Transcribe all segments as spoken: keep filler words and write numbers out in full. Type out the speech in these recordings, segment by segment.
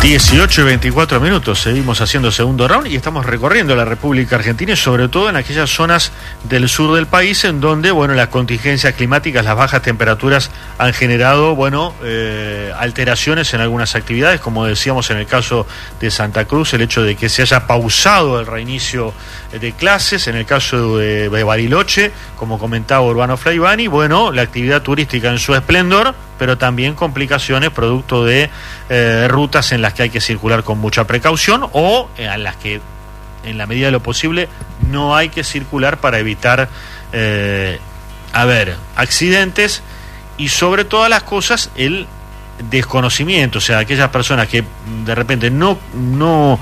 dieciocho y veinticuatro minutos, seguimos haciendo segundo round y estamos recorriendo la República Argentina y sobre todo en aquellas zonas del sur del país en donde, bueno, las contingencias climáticas, las bajas temperaturas han generado, bueno, eh, alteraciones en algunas actividades, como decíamos en el caso de Santa Cruz, el hecho de que se haya pausado el reinicio de clases, en el caso de, de Bariloche, como comentaba Urbano Flaivani, bueno, la actividad turística en su esplendor, pero también complicaciones producto de eh, rutas en las que hay que circular con mucha precaución o en las que, en la medida de lo posible, no hay que circular para evitar, eh, a ver, accidentes y sobre todas las cosas el desconocimiento, o sea, aquellas personas que de repente no, no,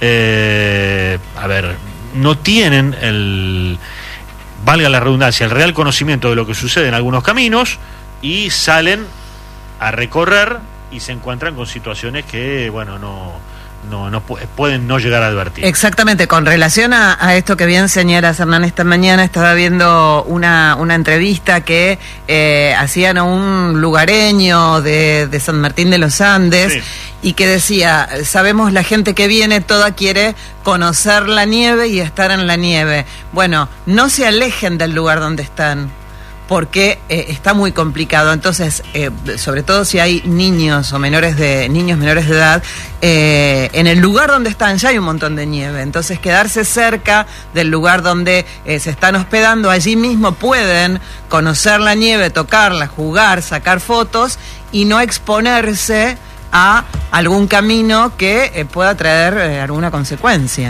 eh, a ver, no tienen el, valga la redundancia, el real conocimiento de lo que sucede en algunos caminos y salen a recorrer y se encuentran con situaciones que, bueno, no, no, no pu- pueden no llegar a advertir. Exactamente, con relación a, a esto que bien señalas, Hernán, esta mañana estaba viendo una, una entrevista que eh, hacían a un lugareño de, de San Martín de los Andes, sí, y que decía, sabemos la gente que viene, toda quiere conocer la nieve y estar en la nieve. Bueno, no se alejen del lugar donde están, porque eh, está muy complicado. Entonces, eh, sobre todo si hay niños o menores de niños menores de edad, eh, en el lugar donde están ya hay un montón de nieve. Entonces, quedarse cerca del lugar donde eh, se están hospedando, allí mismo pueden conocer la nieve, tocarla, jugar, sacar fotos y no exponerse a algún camino que eh, pueda traer eh, alguna consecuencia.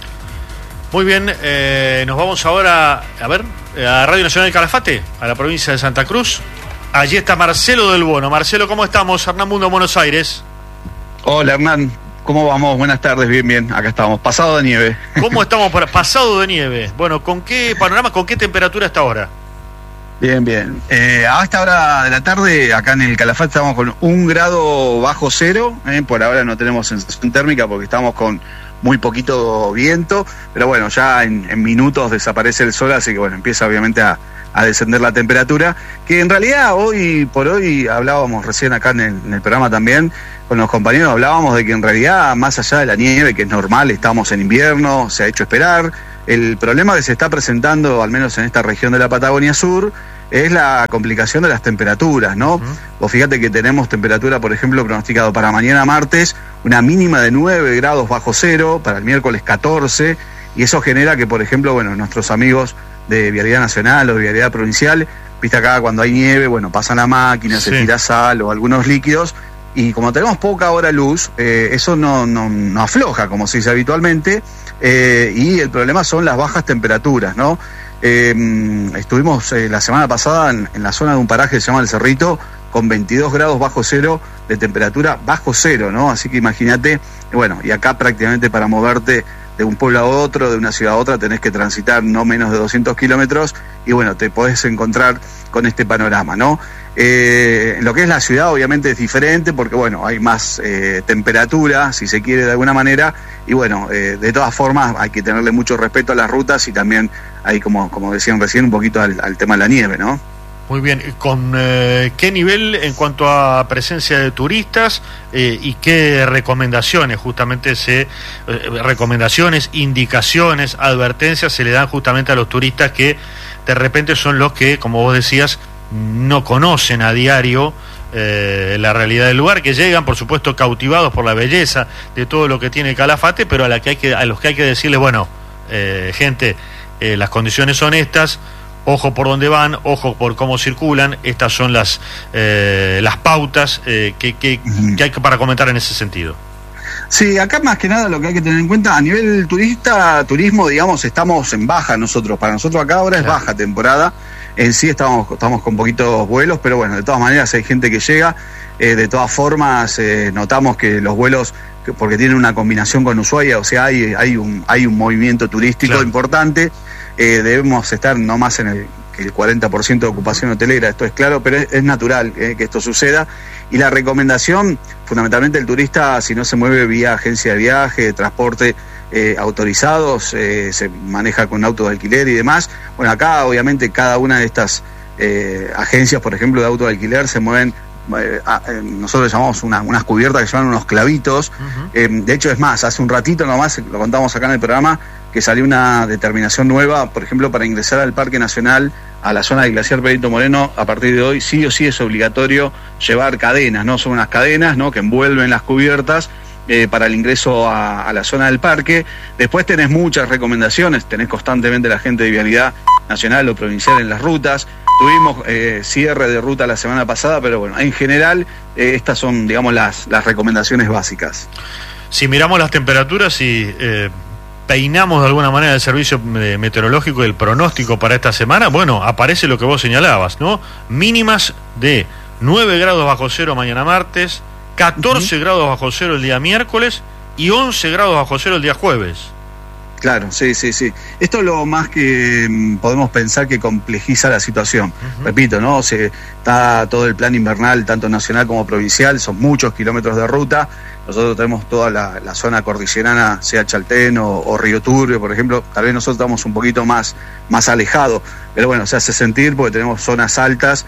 Muy bien, eh, nos vamos ahora, a ver, a Radio Nacional del Calafate, a la provincia de Santa Cruz. Allí está Marcelo del Bono. Marcelo, ¿cómo estamos? Hernán Mundo, Buenos Aires. Hola, Hernán. ¿Cómo vamos? Buenas tardes, bien, bien. Acá estamos, pasado de nieve. ¿Cómo estamos para pasado de nieve? Bueno, ¿con qué panorama, con qué temperatura hasta ahora? Bien, bien. Eh, a esta hora de la tarde, acá en el Calafate, estamos con un grado bajo cero. Eh, por ahora no tenemos sensación térmica porque estamos con muy poquito viento, pero bueno, ya en, en minutos desaparece el sol, así que bueno, empieza obviamente a, a descender la temperatura, que en realidad hoy por hoy hablábamos recién acá en el, en el programa también, con los compañeros hablábamos de que en realidad, más allá de la nieve, que es normal, estamos en invierno, se ha hecho esperar, el problema que se está presentando, al menos en esta región de la Patagonia Sur, es la complicación de las temperaturas, ¿no? Uh-huh. Vos fíjate que tenemos temperatura, por ejemplo, pronosticado para mañana martes, una mínima de nueve grados bajo cero, para el miércoles catorce, y eso genera que, por ejemplo, bueno, nuestros amigos de Vialidad Nacional o de Vialidad Provincial, viste acá cuando hay nieve, bueno, pasan la máquina, sí, se tira sal o algunos líquidos, y como tenemos poca hora luz, eh, eso no, no, no afloja, como se dice habitualmente, eh, y el problema son las bajas temperaturas, ¿no? Eh, estuvimos eh, la semana pasada en, en la zona de un paraje que se llama El Cerrito con veintidós grados bajo cero de temperatura bajo cero, ¿no? Así que imagínate, bueno, y acá prácticamente para moverte de un pueblo a otro, de una ciudad a otra, tenés que transitar no menos de doscientos kilómetros y bueno, te podés encontrar con este panorama, ¿no? Eh, en lo que es la ciudad obviamente es diferente porque bueno, hay más eh, temperatura, si se quiere de alguna manera, y bueno, eh, de todas formas hay que tenerle mucho respeto a las rutas y también hay, como, como decían recién, un poquito al, al tema de la nieve, ¿no? Muy bien, ¿con eh, qué nivel en cuanto a presencia de turistas eh, y qué recomendaciones justamente se, eh, recomendaciones, indicaciones, advertencias se le dan justamente a los turistas que de repente son los que, como vos decías, no conocen a diario eh, la realidad del lugar, que llegan, por supuesto, cautivados por la belleza de todo lo que tiene Calafate, pero a la que hay que, a los que hay que decirles, bueno, eh, gente, eh, las condiciones son estas, ojo por dónde van, ojo por cómo circulan, estas son las eh, las pautas eh, que, que, uh-huh. que hay que para comentar en ese sentido. Sí, acá más que nada lo que hay que tener en cuenta, a nivel turista, turismo, digamos, estamos en baja nosotros, para nosotros acá ahora claro. es baja temporada, en sí estamos, estamos con poquitos vuelos, pero bueno, de todas maneras hay gente que llega, eh, de todas formas eh, notamos que los vuelos, que, porque tienen una combinación con Ushuaia, o sea, hay, hay, un, hay un movimiento turístico claro. importante, eh, debemos estar no más en el, el cuarenta por ciento de ocupación hotelera, esto es claro, pero es, es natural eh, que esto suceda, y la recomendación, fundamentalmente el turista, si no se mueve vía agencia de viaje, transporte, Eh, autorizados, eh, se maneja con autos de alquiler y demás. Bueno, acá obviamente cada una de estas eh, agencias, por ejemplo, de auto de alquiler se mueven eh, eh, nosotros llamamos una, unas cubiertas que se llaman unos clavitos. Uh-huh. eh, de hecho, es más, hace un ratito nomás, lo contamos acá en el programa, que salió una determinación nueva, por ejemplo, para ingresar al Parque Nacional, a la zona del glaciar Perito Moreno, a partir de hoy sí o sí es obligatorio llevar cadenas, ¿no? Son unas cadenas, ¿no?, que envuelven las cubiertas eh, para el ingreso a, a la zona del parque. Después tenés muchas recomendaciones, tenés constantemente la gente de Vialidad Nacional o Provincial en las rutas. Tuvimos eh, cierre de ruta la semana pasada, pero bueno, en general eh, estas son, digamos, las, las recomendaciones básicas. Si miramos las temperaturas y eh, peinamos de alguna manera el servicio meteorológico y el pronóstico para esta semana, bueno, aparece lo que vos señalabas, ¿no? Mínimas de nueve grados bajo cero mañana martes, catorce uh-huh. grados bajo cero el día miércoles y once grados bajo cero el día jueves. Claro, sí, sí, sí. Esto es lo más que mm, podemos pensar que complejiza la situación. Uh-huh. Repito, ¿no? Se, está todo el plan invernal, tanto nacional como provincial, son muchos kilómetros de ruta. Nosotros tenemos toda la, la zona cordillerana, sea Chaltén o, o Río Turbio, por ejemplo. Tal vez nosotros estamos un poquito más, más alejados, pero bueno, se hace sentir porque tenemos zonas altas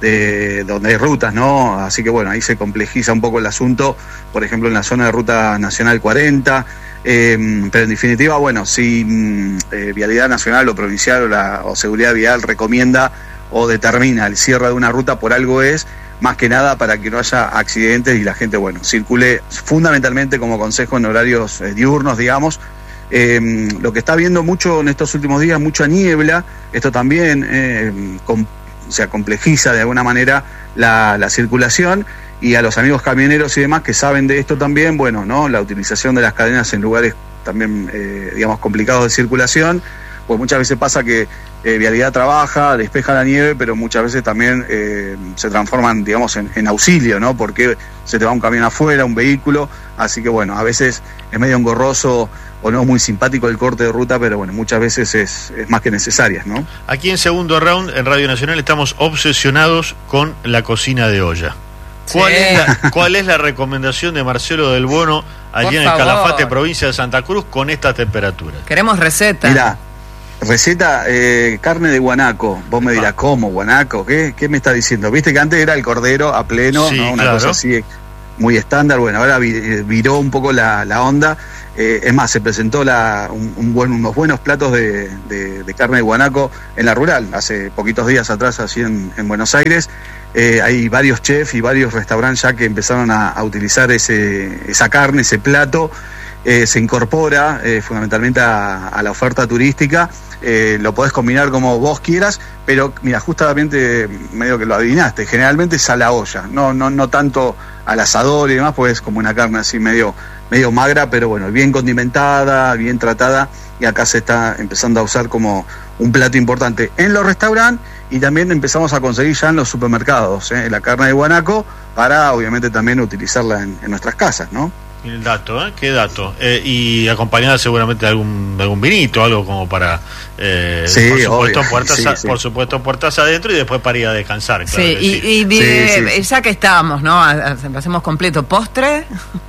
de donde hay rutas, ¿no? Así que bueno, ahí se complejiza un poco el asunto, por ejemplo, en la zona de Ruta Nacional cuarenta. Eh, pero en definitiva, bueno, si eh, Vialidad Nacional o Provincial o, la, o Seguridad Vial recomienda o determina el cierre de una ruta, por algo es, más que nada para que no haya accidentes y la gente, bueno, circule fundamentalmente como consejo en horarios eh, diurnos, digamos. Eh, lo que está viendo mucho en estos últimos días, mucha niebla, esto también eh, com, o sea, complejiza de alguna manera la, la circulación. Y a los amigos camioneros y demás que saben de esto también, bueno, ¿no? La utilización de las cadenas en lugares también, eh, digamos, complicados de circulación, pues muchas veces pasa que eh, Vialidad trabaja, despeja la nieve, pero muchas veces también eh, se transforman, digamos, en, en auxilio, ¿no? Porque se te va un camión afuera, un vehículo, así que bueno, a veces es medio engorroso o no muy simpático el corte de ruta, pero bueno, muchas veces es, es más que necesaria, ¿no? Aquí en Segundo Round, en Radio Nacional, estamos obsesionados con la cocina de olla. ¿Cuál, sí. es la, ¿Cuál es la recomendación de Marcelo del Bono allí Por en el favor. Calafate, provincia de Santa Cruz, con esta temperatura? Queremos receta. Mirá, receta, eh, carne de guanaco. Vos me dirás, ¿cómo guanaco? ¿Qué, ¿Qué me está diciendo? Viste que antes era el cordero a pleno, sí, ¿no? Una claro. cosa así muy estándar. Bueno, ahora viró un poco la, la onda. Eh, es más, se presentó la, un, un buen, unos buenos platos de, de, de carne de guanaco en la rural, hace poquitos días atrás, así en, en Buenos Aires. Eh, hay varios chefs y varios restaurantes ya que empezaron a, a utilizar ese, esa carne, ese plato. Eh, se incorpora eh, fundamentalmente a, a la oferta turística. Eh, lo podés combinar como vos quieras, pero mira, justamente medio que lo adivinaste, generalmente es a la olla, no, no, no tanto al asador y demás, pues es como una carne así medio, medio magra, pero bueno, bien condimentada, bien tratada, y acá se está empezando a usar como un plato importante en los restaurantes, y también empezamos a conseguir ya en los supermercados eh, la carne de guanaco, para obviamente también utilizarla en, en nuestras casas, ¿no? El dato, ¿eh? ¿Qué dato? Eh, y acompañada seguramente de algún, de algún vinito, algo como para, eh, sí, por supuesto, obvio. puertas, sí, a, sí. por supuesto, puertas adentro y después para ir a descansar. Claro sí, y, y, y sí, sí, ya que estamos, ¿no? Hacemos completo postre.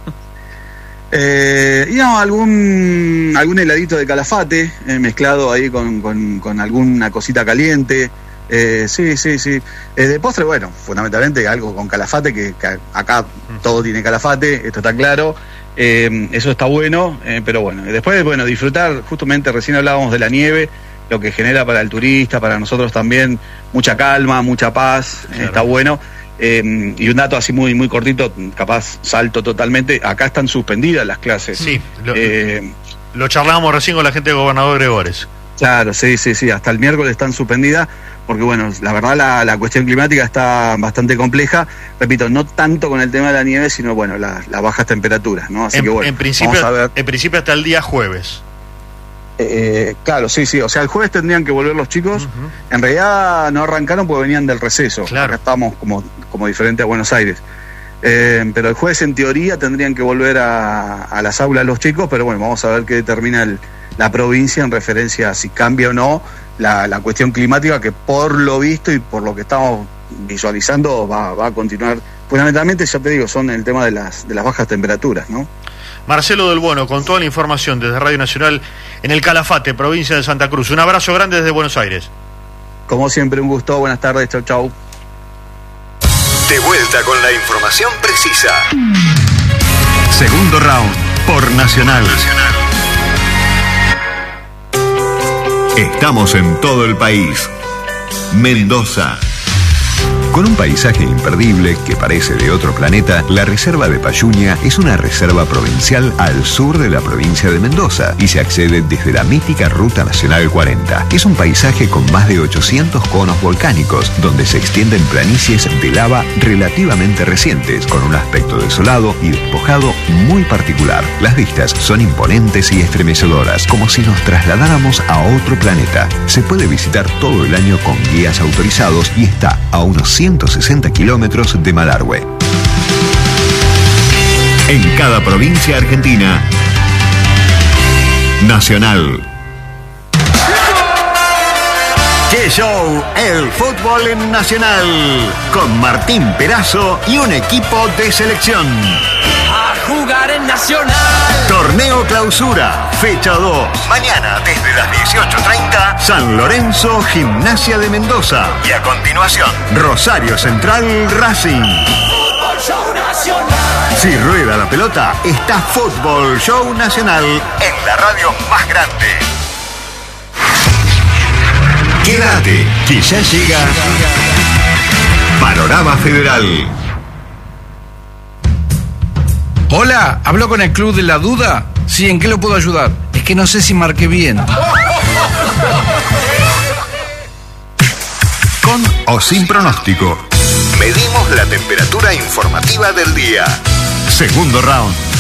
Eh, y no, algún algún heladito de Calafate eh, mezclado ahí con, con, con alguna cosita caliente. Eh, sí, sí, sí. Eh, de postre, bueno, fundamentalmente algo con Calafate, que, que acá todo tiene Calafate, esto está claro. Eh, eso está bueno, eh, pero bueno, después, bueno, disfrutar, justamente recién hablábamos de la nieve, lo que genera para el turista, para nosotros también, mucha calma, mucha paz, claro. Está bueno. Eh, y un dato así muy muy cortito, capaz salto totalmente, acá están suspendidas las clases. Sí, lo, eh, lo charlábamos recién con la gente de Gobernador Gregores. Claro, sí, sí, sí, hasta el miércoles están suspendidas, porque bueno, la verdad la, la cuestión climática está bastante compleja, repito, no tanto con el tema de la nieve, sino bueno, la, las bajas temperaturas, ¿no? Así en, que bueno, en principio, vamos a ver. En principio hasta el día jueves. Eh, claro, sí, sí, o sea, el jueves tendrían que volver los chicos, uh-huh. En realidad no arrancaron porque venían del receso, claro. Acá estamos como, como diferente a Buenos Aires. Eh, pero el jueves en teoría tendrían que volver a, a las aulas los chicos, pero bueno, vamos a ver qué determina el, la provincia en referencia a si cambia o no la, la cuestión climática, que por lo visto y por lo que estamos visualizando va, va a continuar. Fundamentalmente, ya te digo, son el tema de las, de las bajas temperaturas, ¿no? Marcelo del Bono, con toda la información desde Radio Nacional en el Calafate, provincia de Santa Cruz. Un abrazo grande desde Buenos Aires. Como siempre, un gusto. Buenas tardes. Chau, chau. De vuelta con la información precisa. Segundo round por Nacional. Estamos en todo el país. Mendoza. Con un paisaje imperdible que parece de otro planeta, la Reserva de Payuña es una reserva provincial al sur de la provincia de Mendoza y se accede desde la mítica Ruta Nacional cuarenta. Es un paisaje con más de ochocientos conos volcánicos, donde se extienden planicies de lava relativamente recientes, con un aspecto desolado y despojado muy particular. Las vistas son imponentes y estremecedoras, como si nos trasladáramos a otro planeta. Se puede visitar todo el año con guías autorizados y está a unos ciento sesenta kilómetros de Malargüe. En cada provincia argentina, Nacional. ¡Qué show! El fútbol en Nacional. Con Martín Perazo y un equipo de selección. A jugar en Nacional. Torneo Clausura, fecha dos. Mañana desde las dieciocho treinta, San Lorenzo, Gimnasia de Mendoza. Y a continuación, Rosario Central, Racing. Fútbol Show Nacional. Si rueda la pelota, está Fútbol Show Nacional en la radio más grande. Quédate, que ya llega Panorama Federal. Hola, ¿habló con el Club de la Duda? Sí, ¿en qué lo puedo ayudar? Es que no sé si marqué bien. Con o sin pronóstico, medimos la temperatura informativa del día. Segundo round.